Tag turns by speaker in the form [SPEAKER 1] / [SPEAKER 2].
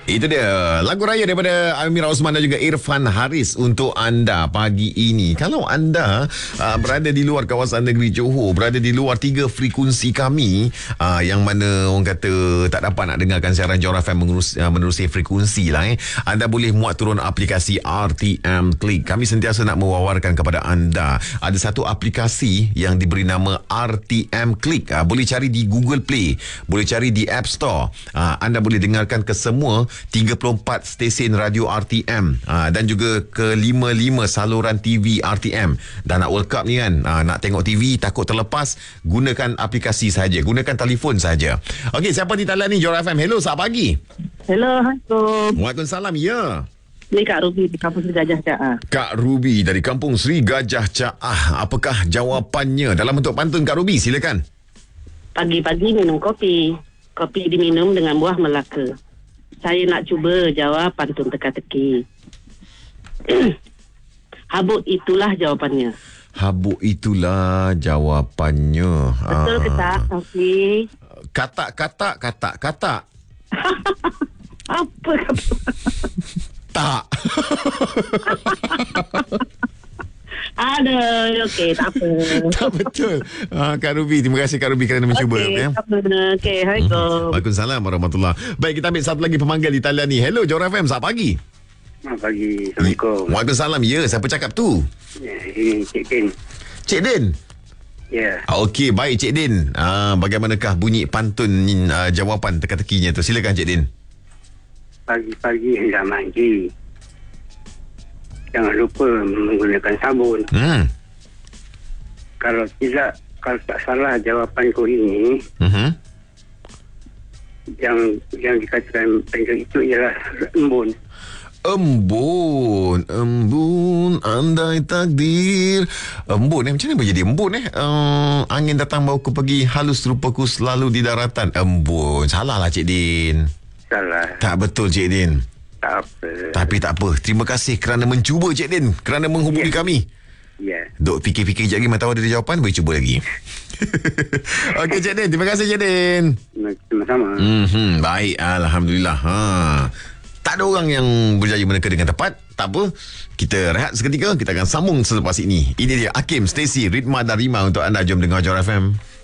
[SPEAKER 1] Itu dia lagu raya daripada Amira Osman dan juga Irfan Haris untuk anda pagi ini. Kalau anda berada di luar kawasan negeri Johor, berada di luar 3 frekuensi kami, yang mana orang kata tak dapat nak dengarkan siaran Johor FM menerusi frekuensi lah, anda boleh muat turun aplikasi RTM Click. Kami sentiasa nak mewawarkan kepada anda, ada satu aplikasi yang diberi nama RTM Click. Boleh cari di Google Play, boleh cari di App Store. Anda boleh dengarkan ke semua 34 stesen radio RTM, dan juga ke 55 saluran TV RTM. Dan nak World Cup ni kan, nak tengok TV takut terlepas, gunakan aplikasi saja, gunakan telefon saja. Okey, siapa di talian ni Johor FM? Hello, selamat pagi.
[SPEAKER 2] Hello, Assalamualaikum.
[SPEAKER 1] Waalaikumsalam, ya.
[SPEAKER 2] Ni Kak Ruby di Kampung Sri Gajah Caah.
[SPEAKER 1] Kak Ruby dari Kampung Sri Gajah Caah. Apakah jawapannya dalam bentuk pantun, Kak Ruby? Silakan.
[SPEAKER 2] Pagi-pagi minum kopi. Kopi diminum dengan buah Melaka. Saya nak cuba jawab pantun teka-teki. Habuk itulah jawapannya.
[SPEAKER 1] Habuk itulah jawapannya.
[SPEAKER 2] Betul ke tak, Safi?
[SPEAKER 1] Katak.
[SPEAKER 2] Apa?
[SPEAKER 1] Tak.
[SPEAKER 2] Aduh, okey, tak apa.
[SPEAKER 1] Tak betul. Kak Ruby, terima kasih Kak Ruby kerana mencuba.
[SPEAKER 2] Okey, tak apa. Okey, Assalamualaikum.
[SPEAKER 1] Waalaikumsalam warahmatullahi. Baik, kita ambil satu lagi pemanggil di talian ni. Hello, Johor FM, selamat pagi.
[SPEAKER 3] Selamat pagi. Assalamualaikum.
[SPEAKER 1] Waalaikumsalam, ya. Siapa cakap tu?
[SPEAKER 3] Ya, ini Cik Din.
[SPEAKER 1] Cik Din?
[SPEAKER 3] Ya.
[SPEAKER 1] Okey, baik Cik Din. Bagaimanakah bunyi pantun jawapan teka-tekinya tu? Silakan Cik Din.
[SPEAKER 3] Pagi-pagi hendak mandi. Jangan lupa menggunakan sabun. Kalau tak salah jawapanku ini, yang dikatakan pantun itu ialah embun.
[SPEAKER 1] Embun, andai takdir. Embun, macam mana boleh jadi embun? Angin datang bawa ku pergi, halus rupaku selalu di daratan. Embun. Salah lah Cik Din.
[SPEAKER 3] Salah.
[SPEAKER 1] Tak betul Cik Din.
[SPEAKER 3] Tak apa.
[SPEAKER 1] Tapi tak apa. Terima kasih kerana mencuba Cik Din, kerana menghubungi kami.
[SPEAKER 3] Ya.
[SPEAKER 1] Duk fikir-fikir sekejap lagi, mana tahu ada jawapan, boleh cuba lagi. Okey Cik Din, terima kasih Cik Din.
[SPEAKER 3] Sama-sama.
[SPEAKER 1] Baik, Alhamdulillah. Tak ada orang yang berjaya meneka dengan tepat. Tak apa, kita rehat seketika. Kita akan sambung selepas ini. Ini dia Hakim, Stacey, Ritma dan Rima untuk anda. Jom dengar Johor FM.